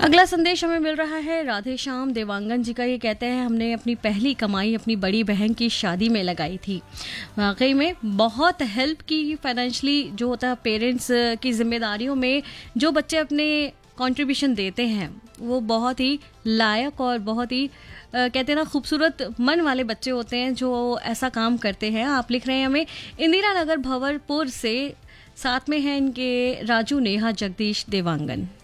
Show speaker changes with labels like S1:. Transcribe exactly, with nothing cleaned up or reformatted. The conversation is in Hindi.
S1: अगला संदेश हमें मिल रहा है राधे श्याम देवांगन जी का। ये कहते हैं हमने अपनी पहली कमाई अपनी बड़ी बहन की शादी में लगाई थी। वाकई में बहुत हेल्प की फाइनेंशियली, जो होता है पेरेंट्स की जिम्मेदारियों में जो बच्चे अपने कंट्रीब्यूशन देते हैं वो बहुत ही लायक और बहुत ही Uh, कहते हैं ना खूबसूरत मन वाले बच्चे होते हैं जो ऐसा काम करते हैं। आप लिख रहे हैं हमें इंदिरा नगर भंवरपुर से, साथ में हैं इनके राजू नेहा जगदीश देवांगन।